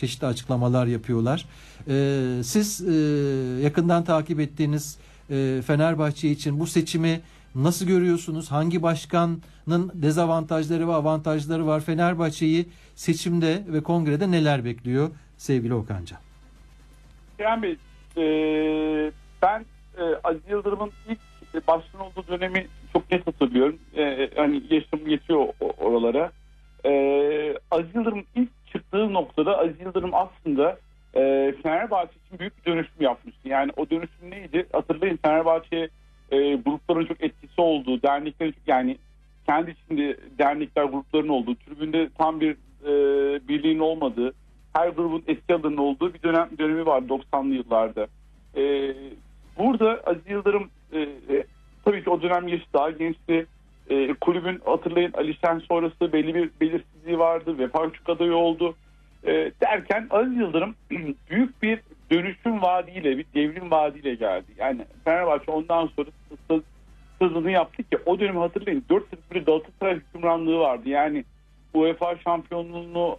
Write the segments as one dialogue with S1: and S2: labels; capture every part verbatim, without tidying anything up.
S1: çeşitli açıklamalar yapıyorlar. E, siz e, yakından takip ettiğiniz e, Fenerbahçe için bu seçimi nasıl görüyorsunuz? Hangi başkanın dezavantajları ve avantajları var? Fenerbahçe'yi seçimde ve kongrede neler bekliyor sevgili Okancan?
S2: Kerem Bey, e, ben e, Aziz Yıldırım'ın ilk başkan olduğu dönemi çok net hatırlıyorum. E, hani yaşım yetiyor oralara. E, Aziz Yıldırım ilk çıktığı noktada Aziz Yıldırım aslında e, Fenerbahçe için büyük bir dönüşüm yapmıştı. Yani o dönüşüm neydi? Hatırlayın, Fenerbahçe e, grupların çok etkisi olduğu, derneklerin çok, yani kendi içinde dernekler, grupların olduğu, tribünde tam bir e, birliğin olmadığı, her grubun eski adının olduğu bir dönem dönemi var doksanlı yıllarda. E, burada Aziz Yıldırım e, tabii ki o dönem yaşı daha gençti. E, kulübün hatırlayın Alişen sonrası belli bir belirsizliği vardı. Vefa adayı oldu. E, derken Aziz Yıldırım büyük bir dönüşüm vaadiyle, bir devrim vaadiyle geldi. Yani Fenerbahçe ondan sonra hızını yaptı ki o dönemi hatırlayın. dört yıllık bir Galatasaray hükümranlığı vardı. Yani UEFA şampiyonluğuna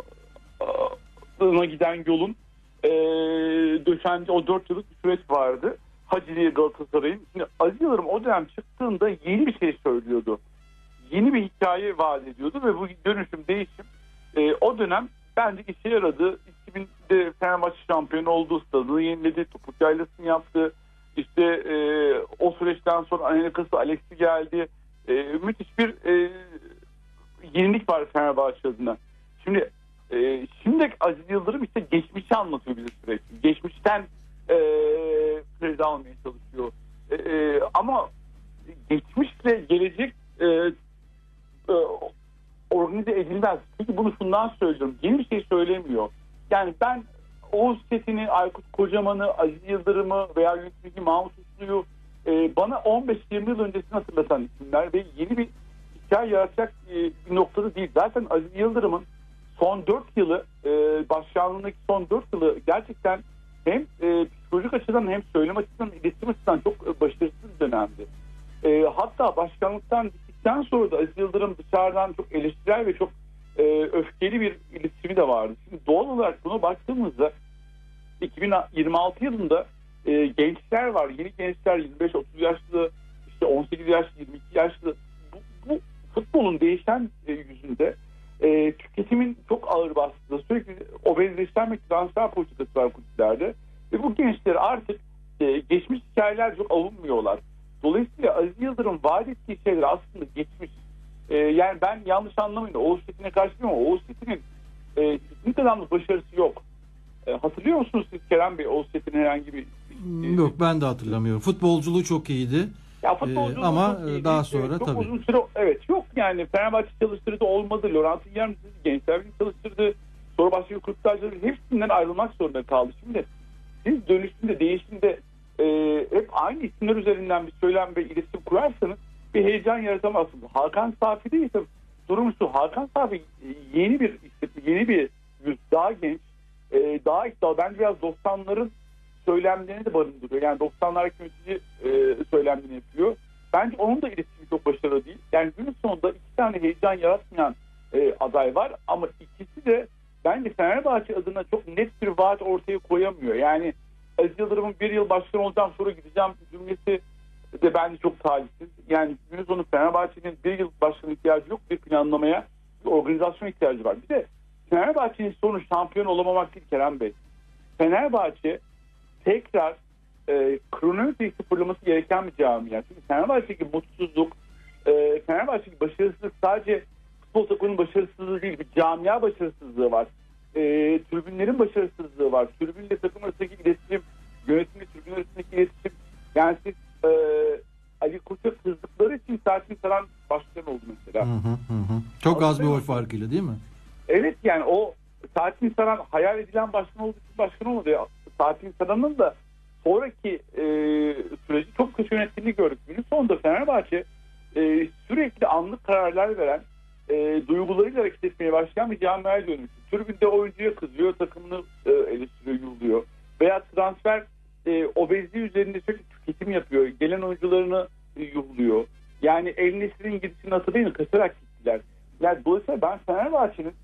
S2: giden yolun e, döşendiği o dört yıllık bir süreç vardı. Hacı'ya Galatasaray'ın. Şimdi Aziz Yıldırım o dönem çıktığında yeni bir şey söylüyordu. Yeni bir hikaye vaat ediyordu ve bu dönüşüm, değişim e, o dönem bence işe yaradı. iki binde Fenerbahçe şampiyonu oldu. Stadını yeniledi. Topuk yaylasını yaptı. İşte e, o süreçten sonra Anelkası Alex'i geldi. E, müthiş bir e, yenilik var Fenerbahçe adına. Şimdi e, şimdi Aziz Yıldırım işte geçmişi anlatıyor bize sürekli. Geçmişten e, kredi almaya çalışıyor. E, e, ama geçmişle gelecek e, e, organize edilmez. Peki bunu şundan söylüyorum. Yeni bir şey söylemiyor. Yani ben Oğuz Çetin'i, Aykut Kocaman'ı, Aziz Yıldırım'ı veya yönetici Mahmut Uslu'yu e, bana on beş yirmi yıl öncesini hatırlatan isimler ve yeni bir hikaye yaratacak e, bir noktada değil. Zaten Aziz Yıldırım'ın son dört yılı, e, başkanlığındaki son dört yılı gerçekten hem e, psikolojik açıdan hem söylem açısından, iletişim açısından çok e, başarısız bir dönemdi. E, hatta başkanlıktan gittikten sonra da Aziz Yıldırım dışarıdan çok eleştirel ve çok e, öfkeli bir iletişimi de vardı. Şimdi doğal olarak buna baktığımızda iki bin yirmi altı yılında e, gençler var. Yeni gençler yirmi beş otuz yaşlı, işte on sekiz yaşlı, yirmi iki yaşlı. Bu, bu futbolun değişen e, yüzünde e, tüketimin çok ağır bastığı, sürekli obezleşen bir transfer politikası var kulüplerde. Ve bu gençler artık e, geçmiş hikayeler çok avunmuyorlar. Dolayısıyla Aziz Yıldırım vaat ettiği şeyler aslında geçmiş. E, yani ben yanlış anlamayın, Oğuz Çetin'e karşı değilim ama Oğuz Çetin'in e, teknik adamlık başarısı yok. E, hatırlıyor musunuz siz Kerem Bey Oğuz Çetin'in herhangi bir... E,
S1: yok, ben de hatırlamıyorum. Futbolculuğu çok iyiydi.
S2: Ya futbolculuğu
S1: e, ama
S2: çok iyiydi.
S1: daha sonra
S2: çok
S1: tabii.
S2: Uzun süre, evet, yok yani Fenerbahçe çalıştırdı, olmadı. Laurent Yer Gençler Birliği çalıştırdı. Sonra başka kulüpler çalıştırdı. Hepsinden ayrılmak zorunda kaldı. Şimdi siz dönüşünde, değişimde e, hep aynı isimler üzerinden bir söylem ve iletişim kurarsanız bir heyecan yaratamazsınız. Hakan Safi de ise durum şu. Hakan Safi yeni bir yeni bir yüz, daha genç, e, daha iddialı. Bence biraz doksanların söylemlerini de barındırıyor. Yani doksanlardaki yönetici e, söylemlerini yapıyor. Bence onun da iletişimi çok başarılı değil. Yani günün sonunda iki tane heyecan yaratmayan e, aday var ama ikisi de bence Fenerbahçe adına çok net bir vaat ortaya koyamıyor. Yani Aziz Yıldırım'ın bir yıl başkan olacağım sonra gideceğim cümlesi de bence çok talihsiz. Yani günün sonu Fenerbahçe'nin bir yıl başkan ihtiyacı yok, bir planlamaya, bir organizasyon ihtiyacı var. Bir de Fenerbahçe'nin sonu şampiyon olamamak değil Kerem Bey. Fenerbahçe tekrar e, kronometreyi sıfırlaması gereken bir camia. Çünkü Fenerbahçe'deki mutsuzluk, e, Fenerbahçe'deki başarısızlık sadece futbol takımının başarısızlığı değil, bir camia başarısızlığı var. E, tribünlerin başarısızlığı var. Tribünle takım arasındaki iletişim, yönetimle tribün arasındaki iletişim. Yani siz e, Ali Koç'a kızdıkları için Sertin Saran başkan oldu mesela.
S1: Hı hı hı. Çok az bir oy farkıyla değil mi?
S2: Evet, yani o Sertin Saran hayal edilen başkan olduğu için başkan olmadı. Sertin Saran'ın da sonraki e, süreci çok kötü yönettiğini gördük. Günün sonunda Fenerbahçe e, sürekli anlık kararlar veren, e, duygularıyla hareket etmeye başlayan bir camiaya dönüştü. Tribünde oyuncuya kızıyor, takımını e, eleştiriyor, yolluyor. Veya transfer e, obezliği üzerinde sürekli tüketim yapıyor. Gelen oyuncularını e, yolluyor. Yani El Nesir'in gidişini hatırlayın, kaçarak gittiler. Yani dolayısıyla ben Fenerbahçe'nin